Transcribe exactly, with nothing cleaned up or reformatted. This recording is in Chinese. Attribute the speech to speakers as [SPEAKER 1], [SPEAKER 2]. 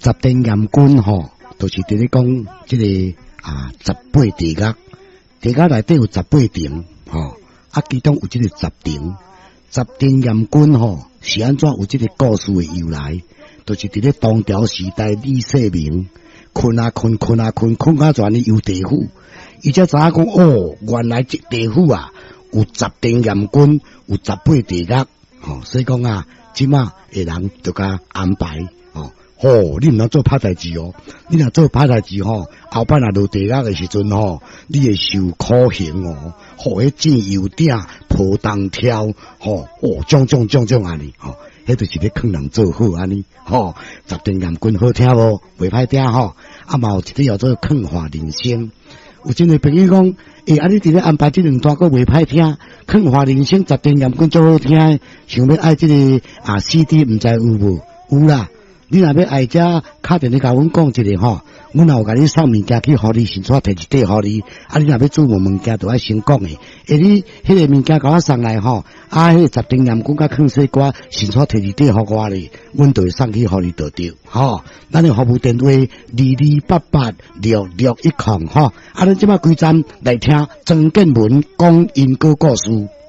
[SPEAKER 1] 十殿阎君吼，都、就是伫咧讲即个啊十八地狱，地狱内底有十八殿吼，啊其中有即个十殿，十殿阎君吼是安怎有即个故事的由来？都、就是伫咧唐朝时代李世民困啊困困啊困困啊全游地府，伊才知影讲哦，原来即地府啊有十殿阎君，有十八地狱吼，所以讲啊，即马的人就甲安排。哦，你毋通做歹代志哦！你若做歹代志吼，后摆若落地狱的时阵吼，你会受苦刑哦。吼，迄进油鼎破东跳，吼哦，种种种种安尼，吼，迄就是咧劝人做好安尼，吼。十殿阎君好听无？袂歹听吼。啊嘛有一个叫做劝化人生，有真个朋友讲，诶、欸，啊你伫咧安排即两段个袂歹听，劝化人生十殿阎君最好听，想要爱即、这个啊 C D 毋知有无？有啦。你若要爱遮敲电话甲阮讲一个吼，阮若有甲你送物件去互你，先带摕一块互你。啊，你若要注文物件，就爱先讲诶。诶，你迄个物件甲我送来吼，啊，迄个十殿阎君甲劝西瓜，先带摕一块互我咧，阮就会送去互你得着。吼，咱诶服务电话二二八八六六一空吼。啊，咱即摆规站来听曾建文讲因果故事。